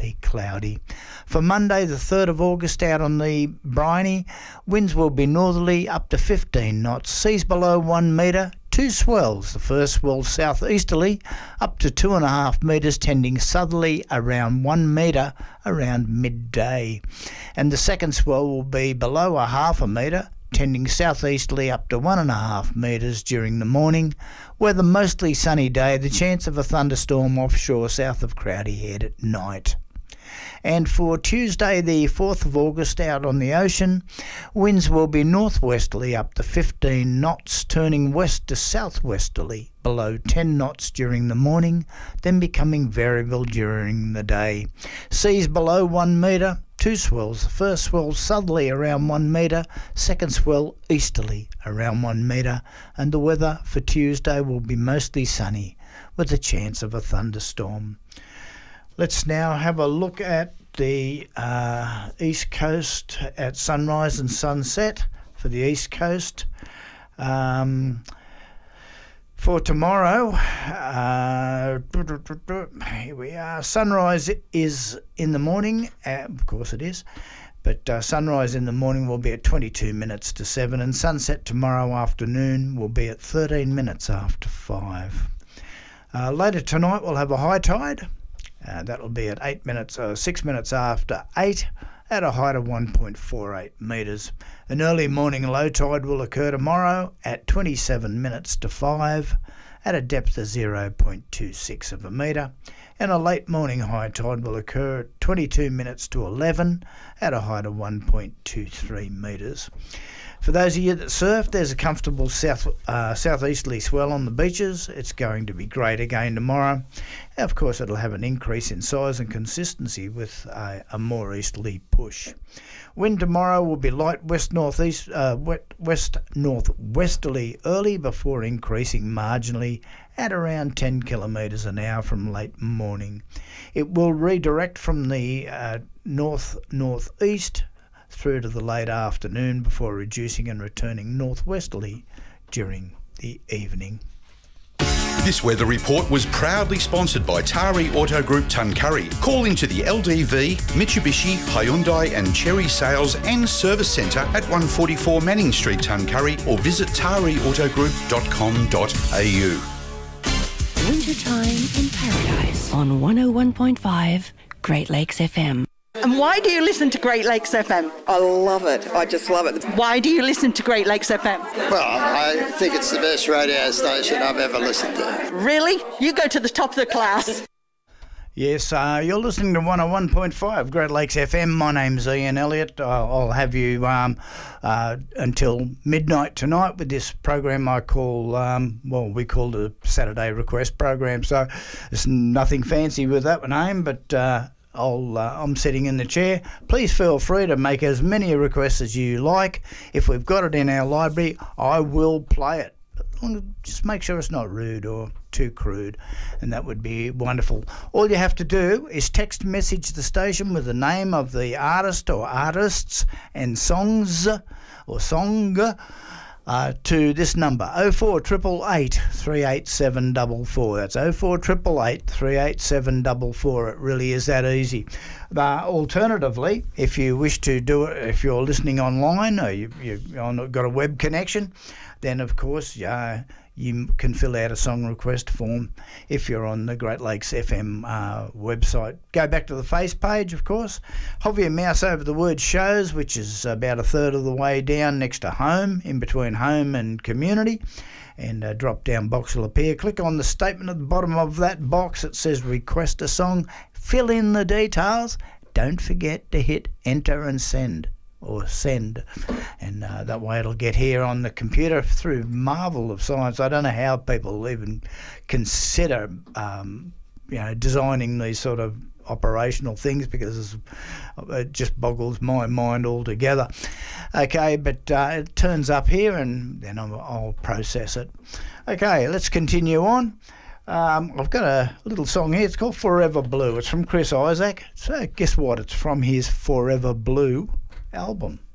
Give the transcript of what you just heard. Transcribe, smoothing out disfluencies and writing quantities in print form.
partly cloudy. For Monday the 3rd of August, out on the Bryony, winds will be northerly up to 15 knots, seas below 1 metre, 2 swells. The first swell southeasterly up to 2.5 metres, tending southerly around 1 metre around midday. And the second swell will be below 0.5 metre, tending southeasterly up to 1.5 metres during the morning. Weather mostly sunny day, the chance of a thunderstorm offshore south of Crowdy Head at night. And for Tuesday the 4th of August, out on the ocean, winds will be northwesterly up to 15 knots, turning west to southwesterly below 10 knots during the morning, then becoming variable during the day. Seas below 1 metre, 2 swells. The first swell southerly around 1 metre, second swell easterly around 1 metre, and the weather for Tuesday will be mostly sunny with a chance of a thunderstorm. Let's now have a look at the East Coast at sunrise and sunset for the East Coast. For tomorrow, here we are. Sunrise is in the morning, of course it is, but sunrise in the morning will be at 22 minutes to 7, and sunset tomorrow afternoon will be at 13 minutes after 5. Later tonight we'll have a high tide. That'll be at 6 minutes after 8 at a height of 1.48 metres. An early morning low tide will occur tomorrow at 27 minutes to 5 at a depth of 0.26 of a metre, and a late morning high tide will occur at 22 minutes to 11 at a height of 1.23 metres. For those of you that surf, there's a comfortable southeasterly swell on the beaches. It's going to be great again tomorrow. Of course, it'll have an increase in size and consistency with a more easterly push. Wind tomorrow will be light west-northwesterly early before increasing marginally at around 10 kilometres an hour from late morning. It will redirect from the north-northeast through to the late afternoon before reducing and returning northwesterly during the evening. This weather report was proudly sponsored by Tari Auto Group Tuncurry. Call into the LDV, Mitsubishi, Hyundai and Chery Sales and Service Centre at 144 Manning Street, Tuncurry, or visit tariautogroup.com.au. Wintertime in Paradise on 101.5 Great Lakes FM. And why do you listen to Great Lakes FM? I love it. I just love it. Why do you listen to Great Lakes FM? Well, I think it's the best radio station I've ever listened to. Really? You go to the top of the class. Yes, you're listening to 101.5 Great Lakes FM. My name's Ian Elliott. I'll have you until midnight tonight with this program I call, we call the Saturday Request program. So there's nothing fancy with that name, but I'm sitting in the chair. Please feel free to make as many requests as you like. If we've got it in our library, I will play it. Just make sure it's not rude or too crude, and that would be wonderful. All you have to do is text message the station with the name of the artist or artists and songs or song to this number 04888 38744. That's 04888 38744. It really is that easy. Alternatively, if you wish to do it, if you're listening online or you've got a web connection, then of course you can fill out a song request form if you're on the Great Lakes FM website. Go back to the face page, of course. Hover your mouse over the word shows, which is about a third of the way down next to home, in between home and community, and a drop down box will appear. Click on the statement at the bottom of that box that says request a song. Fill in the details. Don't forget to hit enter and send. And that way it'll get here on the computer through marvel of science. I don't know how people even consider designing these sort of operational things, because it just boggles my mind altogether. Okay, but it turns up here and then I'll process it. Okay, let's continue on. I've got a little song here. It's called Forever Blue. It's from Chris Isaak. So guess what? It's from his Forever Blue album.